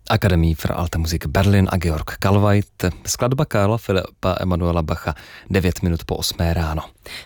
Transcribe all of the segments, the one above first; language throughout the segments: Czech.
Akademie für Alte Musik Berlin a Georg Kalveit. Skladba Karla Filipa Emanuela Bacha 9 minut po 8 ráno.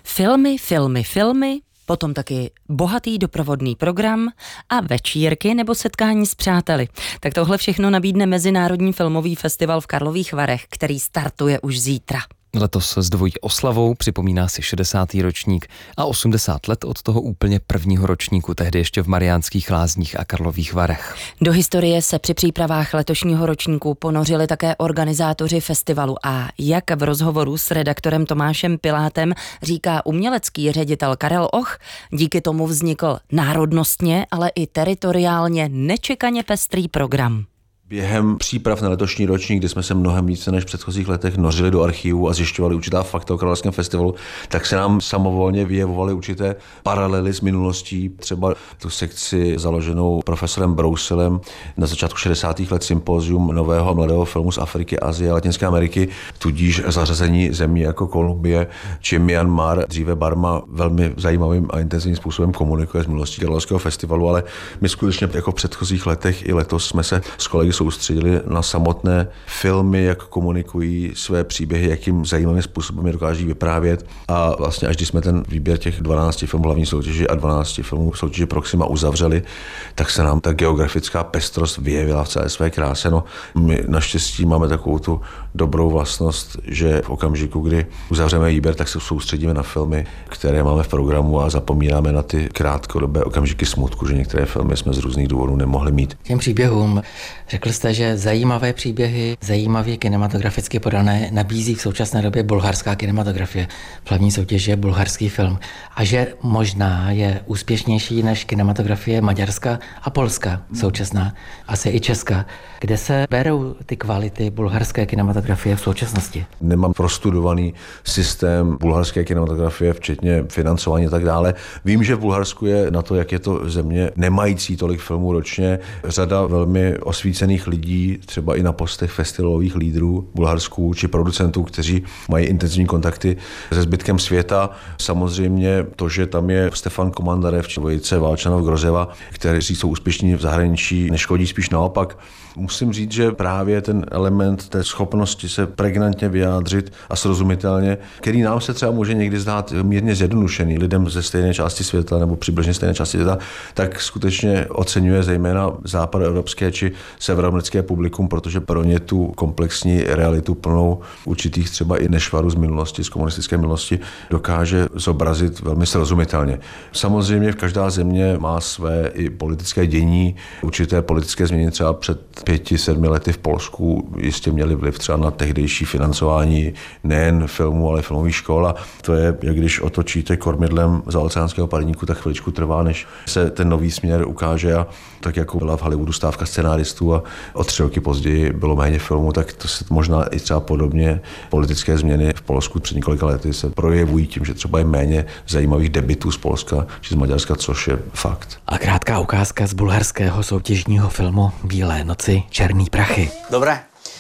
Filmy, potom taky bohatý doprovodný program a večírky nebo setkání s přáteli. Tak tohle všechno nabídne Mezinárodní filmový festival v Karlových Varech, který startuje už zítra. Letos s dvojí oslavou připomíná si 60. ročník a 80 let od toho úplně prvního ročníku, tehdy ještě v Mariánských Lázních a Karlových Varech. Do historie se při přípravách letošního ročníku ponořili také organizátoři festivalu a jak v rozhovoru s redaktorem Tomášem Pilátem říká umělecký ředitel Karel Och, díky tomu vznikl národnostně, ale i teritoriálně nečekaně pestrý program. Během příprav na letošní ročník, kdy jsme se mnohem více než v předchozích letech nořili do archívu a zjišťovali určitá fakta o Karlovarském festivalu, tak se nám samovolně vyjevovaly určité paralely s minulostí. Třeba tu sekci založenou profesorem Brousilem na začátku 60. let sympózium nového a mladého filmu z Afriky, Asie a Latinské Ameriky, tudíž zařazení zemí jako Kolumbie či Myanmar, dříve Barma, velmi zajímavým a intenzivním způsobem komunikuje s minulostí Karlovarského festivalu, ale my skutečně jako v předchozích letech i letos jsme se s kolegy soustředili na samotné filmy, jak komunikují své příběhy, jakým zajímavým způsobem je dokáží vyprávět. A vlastně až když jsme ten výběr těch 12 filmů hlavní soutěži a 12 filmů soutěži Proxima uzavřeli, tak se nám ta geografická pestrost vyjevila v celé své kráse. No, my naštěstí máme takovou tu dobrou vlastnost, že v okamžiku, kdy uzavřeme výběr, tak se soustředíme na filmy, které máme v programu a zapomínáme na ty krátkodobé okamžiky smutku, že některé filmy jsme z různých důvodů nemohli mít. Těm příběhům řekl jste, že zajímavé příběhy, zajímavě kinematograficky podané nabízí v současné době bulharská kinematografie. V hlavní soutěži je bulharský film. A že možná je úspěšnější než kinematografie maďarská a polská současná, asi i česká. Kde se berou ty kvality bulharské kinematografie v současnosti? Nemám prostudovaný systém bulharské kinematografie, včetně financování a tak dále. Vím, že v Bulharsku je na to, jak je to země nemající tolik filmů ročně, řada velmi osvícených lidí, třeba i na postech festivalových lídrů Bulharsku či producentů, kteří mají intenzivní kontakty se zbytkem světa. Samozřejmě to, že tam je Stefan Komandarev či Vojice Válčanov-Grozeva, kteří jsou úspěšní v zahraničí, neškodí, spíš naopak. Musím říct, že právě ten element té schopnosti se pregnantně vyjádřit a srozumitelně, který nám se třeba může někdy zdát mírně zjednodušený lidem ze stejné části světa nebo přibližně stejné části světa, tak skutečně oceňuje zejména západoevropské či severoamerické publikum, protože pro ně tu komplexní realitu plnou určitých třeba i nešvarů z minulosti, z komunistické minulosti, dokáže zobrazit velmi srozumitelně. Samozřejmě každá země má své i politické dění, určité politické změny třeba před 5-7 lety v Polsku jistě měli vliv třeba na tehdejší financování nejen filmů, ale filmových škol. A to je, jak když otočíte kormidlem za oceánského parníku, tak chviličku trvá, než se ten nový směr ukáže. A tak jako byla v Hollywoodu stávka scenáristů a o 3 roky později bylo méně filmů, tak to se možná i třeba podobně politické změny v Polsku před několika lety se projevují tím, že třeba je méně zajímavých debutů z Polska či z Maďarska, což je fakt. A krátká ukázka z bulharského soutěžního filmu Bílé noci, Černý prachy. Добре.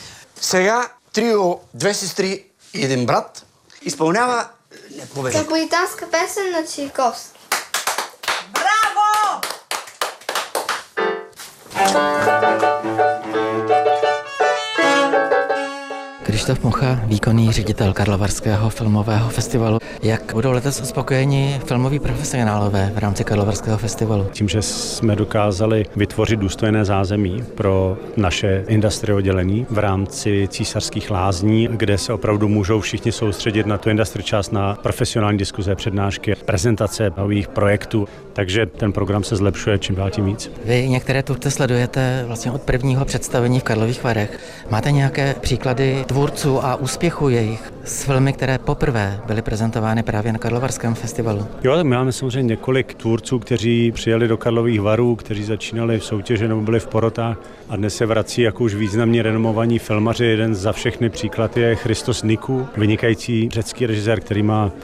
Сега трио две сестри и един брат изпълнява повече. Наполитанска песен на Чайковски. Браво! Krištof Mucha, výkonný ředitel Karlovarského filmového festivalu. Jak budou letos uspokojeni filmoví profesionálové v rámci Karlovarského festivalu? Tím, že jsme dokázali vytvořit důstojné zázemí pro naše industry oddělení v rámci Císařských lázní, kde se opravdu můžou všichni soustředit na tu industry část, na profesionální diskuze, přednášky, prezentace nových projektů. Takže ten program se zlepšuje čím dál tím víc. Vy některé turce sledujete vlastně od prvního představení v Karlových Varech. Máte nějaké příklady tvůrců a úspěchu jejich s filmy, které poprvé byly prezentovány právě na Karlovarském festivalu? Jo, my máme samozřejmě několik tvůrců, kteří přijeli do Karlových Varů, kteří začínali v soutěži nebo byli v porotách a dnes se vrací jako už významně renomovaní filmaři. Jeden za všechny příklad je Christos Nikou, vynikající řecký režisér, který má